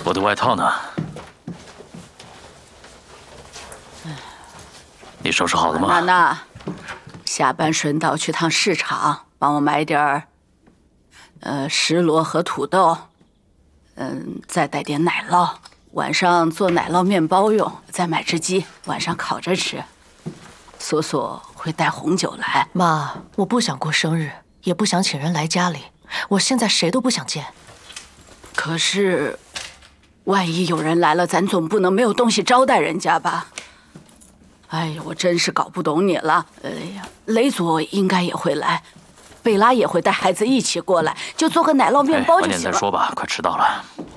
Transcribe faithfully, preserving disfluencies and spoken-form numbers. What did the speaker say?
我的外套呢？你收拾好了吗？ 娜娜，下班顺道去趟市场，帮我买点儿，呃，石螺和土豆，嗯，再带点奶酪。晚上做奶酪面包用，再买只鸡，晚上烤着吃。苏苏会带红酒来。 妈，我不想过生日，也不想请人来家里，我现在谁都不想见。 可是，万一有人来了，咱总不能没有东西招待人家吧？哎呀，我真是搞不懂你了。哎呀，雷佐应该也会来，贝拉也会带孩子一起过来，就做个奶酪面包就行了。 哎，晚点再说吧，快迟到了。